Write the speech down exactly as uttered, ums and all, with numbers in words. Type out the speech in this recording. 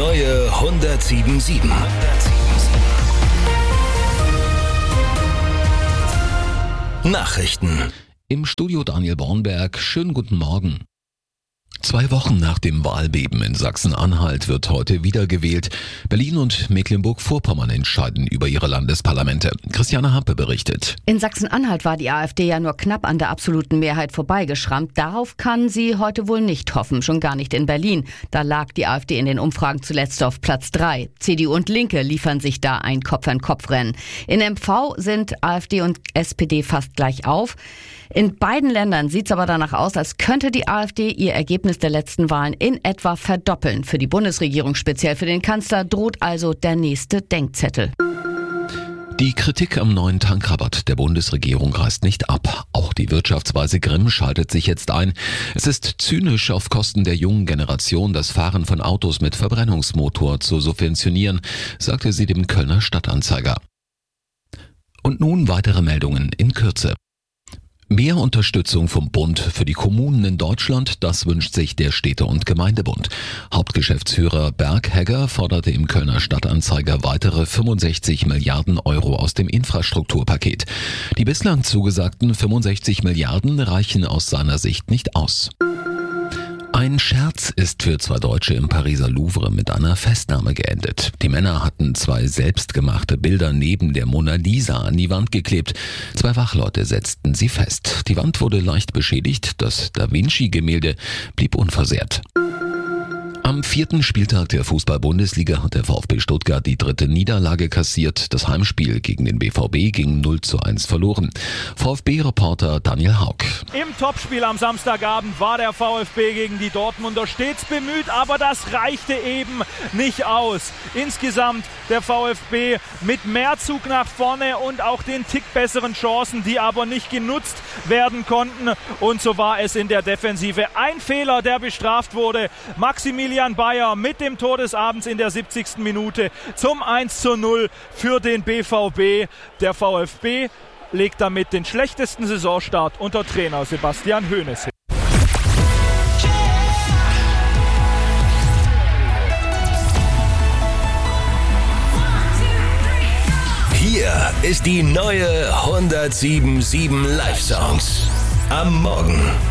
neue hundertsieben Komma sieben. Nachrichten. Im Studio Daniel Bornberg, schönen guten Morgen. Zwei Wochen nach dem Wahlbeben in Sachsen-Anhalt wird heute wieder gewählt. Berlin und Mecklenburg-Vorpommern entscheiden über ihre Landesparlamente. Christiane Hampe berichtet. In Sachsen-Anhalt war die AfD ja nur knapp an der absoluten Mehrheit vorbeigeschrammt. Darauf kann sie heute wohl nicht hoffen, schon gar nicht in Berlin. Da lag die AfD in den Umfragen zuletzt auf Platz drei. C D U und Linke liefern sich da ein Kopf-an-Kopf-Rennen. In M V sind AfD und S P D fast gleich auf. In beiden Ländern sieht es aber danach aus, als könnte die AfD ihr Ergebnis der letzten Wahlen in etwa verdoppeln. Für die Bundesregierung, speziell für den Kanzler, droht also der nächste Denkzettel. Die Kritik am neuen Tankrabatt der Bundesregierung reißt nicht ab. Auch die Wirtschaftsweise Grimm schaltet sich jetzt ein. Es ist zynisch, auf Kosten der jungen Generation das Fahren von Autos mit Verbrennungsmotor zu subventionieren, sagte sie dem Kölner Stadtanzeiger. Und nun weitere Meldungen in Kürze. Mehr Unterstützung vom Bund für die Kommunen in Deutschland, das wünscht sich der Städte- und Gemeindebund. Hauptgeschäftsführer Berg Hegger forderte im Kölner Stadtanzeiger weitere fünfundsechzig Milliarden Euro aus dem Infrastrukturpaket. Die bislang zugesagten fünfundsechzig Milliarden reichen aus seiner Sicht nicht aus. Ein Scherz ist für zwei Deutsche im Pariser Louvre mit einer Festnahme geendet. Die Männer hatten zwei selbstgemachte Bilder neben der Mona Lisa an die Wand geklebt. Zwei Wachleute setzten sie fest. Die Wand wurde leicht beschädigt, das Da Vinci-Gemälde blieb unversehrt. Am vierten Spieltag der Fußball-Bundesliga hat der VfB Stuttgart die dritte Niederlage kassiert. Das Heimspiel gegen den B V B ging null zu eins verloren. VfB-Reporter Daniel Haug. Im Topspiel am Samstagabend war der VfB gegen die Dortmunder stets bemüht, aber das reichte eben nicht aus. Insgesamt der VfB mit mehr Zug nach vorne und auch den Tick besseren Chancen, die aber nicht genutzt werden konnten. Und so war es in der Defensive. Ein Fehler, der bestraft wurde. Maximilian Bayer mit dem Tor des Abends in der siebzigsten Minute zum eins zu null für den B V B. Der VfB legt damit den schlechtesten Saisonstart unter Trainer Sebastian Hoeneß hin. Hier ist die neue hundertsieben Komma sieben Live-Songs. Am Morgen.